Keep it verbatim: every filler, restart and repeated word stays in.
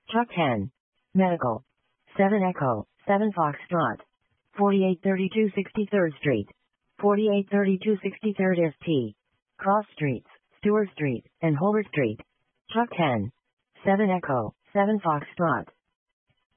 Chuck ten. Medical. seven Echo, seven Foxtrot. forty-eight thirty-two sixty-third Street. forty-eight thirty-two sixty-third S T. Cross Streets, Stewart Street, and Holbert Street. Chuck ten. seven Echo, seven Foxtrot.